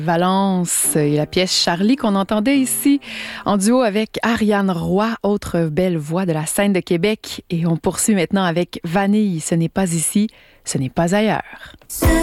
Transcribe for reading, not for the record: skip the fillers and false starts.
Valence et la pièce Charlie qu'on entendait ici en duo avec Ariane Roy, autre belle voix de la scène de Québec. Et on poursuit maintenant avec Vanille. Ce n'est pas ici, ce n'est pas ailleurs.